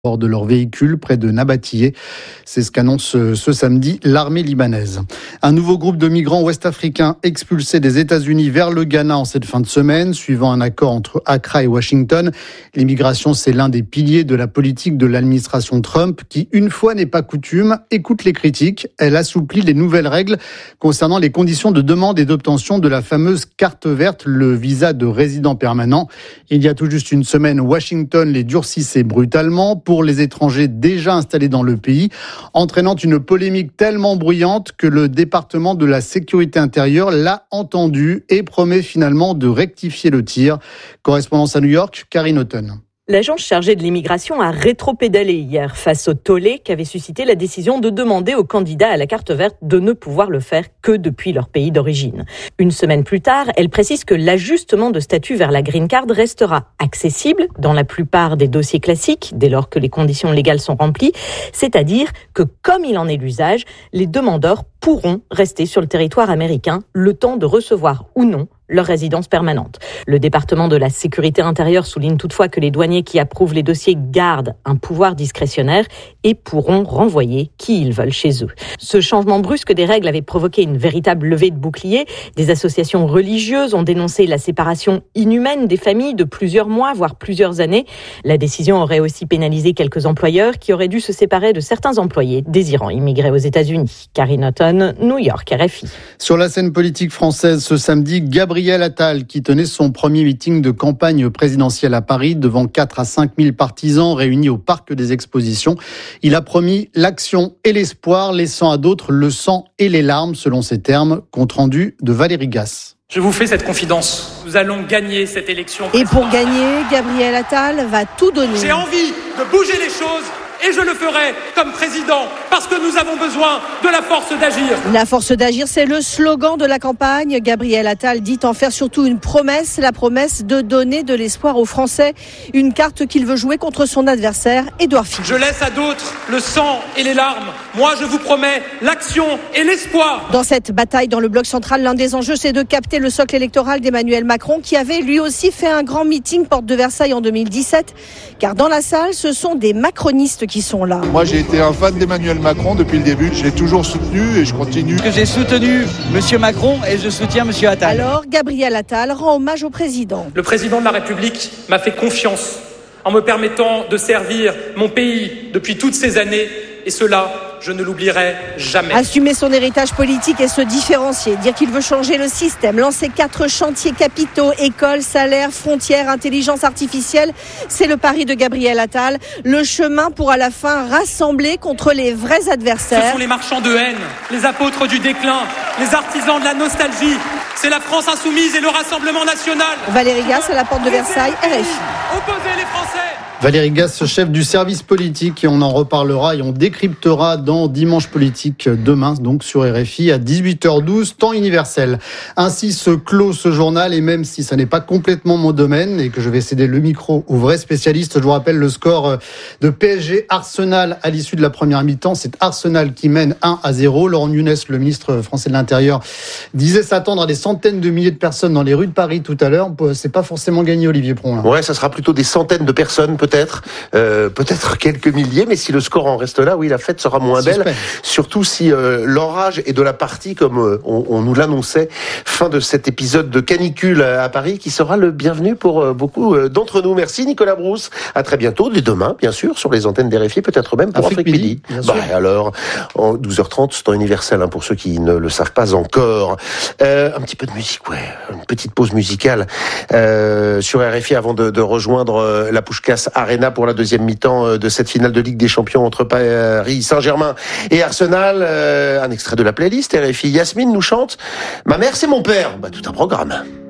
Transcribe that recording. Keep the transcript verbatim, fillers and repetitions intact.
bord de leur véhicule près de Nabatillé. C'est ce qu'annonce ce, ce samedi l'armée libanaise. Un nouveau groupe de migrants ouest-africains expulsés des États-Unis vers le Ghana en cette fin de semaine, suivant un accord entre Accra et Washington. L'immigration, c'est l'un des piliers de la politique de l'administration Trump qui, une fois n'est pas coutume, écoute les critiques. Elle assouplit les nouvelles règles concernant les conditions de demande et d'obtention de la fameuse carte verte, le visa de résident permanent. Il y a tout juste une semaine, Washington les durcissait brutalement pour les étrangers déjà installés dans le pays, entraînant une polémique tellement bruyante que le département de la sécurité intérieure l'a entendu et promet finalement de rectifier le tir. Correspondance à New York, Karine Houghton. L'agence chargée de l'immigration a rétropédalé hier face au tollé qu'avait suscité la décision de demander aux candidats à la carte verte de ne pouvoir le faire que depuis leur pays d'origine. Une semaine plus tard, elle précise que l'ajustement de statut vers la green card restera accessible dans la plupart des dossiers classiques dès lors que les conditions légales sont remplies, c'est-à-dire que comme il en est l'usage, les demandeurs pourront rester sur le territoire américain le temps de recevoir ou non leur résidence permanente. Le département de la sécurité intérieure souligne toutefois que les douaniers qui approuvent les dossiers gardent un pouvoir discrétionnaire et pourront renvoyer qui ils veulent chez eux. Ce changement brusque des règles avait provoqué une véritable levée de boucliers. Des associations religieuses ont dénoncé la séparation inhumaine des familles de plusieurs mois, voire plusieurs années. La décision aurait aussi pénalisé quelques employeurs qui auraient dû se séparer de certains employés désirant immigrer aux États-Unis. Karine Houghton, New York, R F I. Sur la scène politique française ce samedi, Gabriel Attal qui tenait son premier meeting de campagne présidentielle à Paris devant quatre à cinq mille partisans réunis au Parc des Expositions. Il a promis l'action et l'espoir, laissant à d'autres le sang et les larmes, selon ses termes. Compte rendu de Valérie Gasse. Je vous fais cette confidence. Nous allons gagner cette élection. Et pour gagner, Gabriel Attal va tout donner. J'ai envie de bouger les choses. Et je le ferai comme président parce que nous avons besoin de la force d'agir. La force d'agir, c'est le slogan de la campagne. Gabriel Attal dit en faire surtout une promesse, la promesse de donner de l'espoir aux Français. Une carte qu'il veut jouer contre son adversaire, Édouard Philippe. Je laisse à d'autres le sang et les larmes. Moi, je vous promets l'action et l'espoir. Dans cette bataille dans le bloc central, l'un des enjeux, c'est de capter le socle électoral d'Emmanuel Macron qui avait lui aussi fait un grand meeting porte de Versailles en deux mille dix-sept. Car dans la salle, ce sont des macronistes qui sont là. Moi, j'ai été un fan d'Emmanuel Macron depuis le début. Je l'ai toujours soutenu et je continue. Que j'ai soutenu M. Macron et je soutiens M. Attal. Alors, Gabriel Attal rend hommage au président. Le président de la République m'a fait confiance en me permettant de servir mon pays depuis toutes ces années et cela, je ne l'oublierai jamais. Assumer son héritage politique et se différencier, dire qu'il veut changer le système, lancer quatre chantiers capitaux, écoles, salaires, frontières, intelligence artificielle, c'est le pari de Gabriel Attal. Le chemin pour à la fin rassembler contre les vrais adversaires. Ce sont les marchands de haine, les apôtres du déclin, les artisans de la nostalgie. C'est la France insoumise et le Rassemblement national. Valérie Gasse à la porte de Versailles, R F I. Opposez les Français. Valérie Gasse, chef du service politique, et on en reparlera et on décryptera dans Dimanche Politique demain, donc sur R F I à dix-huit heures douze, temps universel. Ainsi se clôt ce journal, et même si ça n'est pas complètement mon domaine et que je vais céder le micro aux vrais spécialistes, je vous rappelle le score de P S G Arsenal à l'issue de la première mi-temps. C'est Arsenal qui mène un à zéro. Laurent Nunez, le ministre français de l'Intérieur, disait s'attendre à des centaines de milliers de personnes dans les rues de Paris tout à l'heure. C'est pas forcément gagné, Olivier Pron. Là. Ouais, ça sera plutôt des centaines de personnes, peut-être. Peut-être, euh, peut-être quelques milliers, mais si le score en reste là, oui, la fête sera moins belle. Suspect. Surtout si euh, l'orage est de la partie, comme euh, on, on nous l'annonçait, fin de cet épisode de canicule à Paris, qui sera le bienvenu pour euh, beaucoup euh, d'entre nous. Merci Nicolas Brousse. À très bientôt, dès demain, bien sûr, sur les antennes d'R F I, peut-être même pour Afrique Midi. Bah alors, en douze heures trente, c'est temps universel hein, pour ceux qui ne le savent pas encore. Euh, un petit peu de musique, ouais, une petite pause musicale euh, sur R F I avant de, de rejoindre euh, la Puskás Arena pour la deuxième mi-temps de cette finale de Ligue des Champions entre Paris Saint-Germain et Arsenal. Euh, un extrait de la playlist R F I. Yasmine nous chante « Ma mère, c'est mon père ». Bah, tout un programme.